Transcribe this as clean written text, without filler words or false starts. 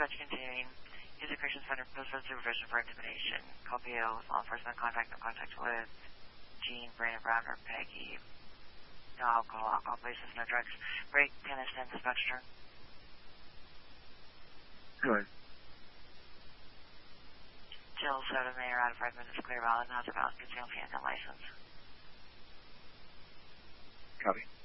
dispatch continuing. User Corrections Center posted supervision for intimidation. Call PO with law enforcement contact with Jean, Brandon Brown, or Peggy. No alcohol places, no drugs. Break, Dennis, and dispatch turn. Good. Jill Soda, Mayor, out of 5 minutes, clear valid, not valid, concealed handgun license. Copy.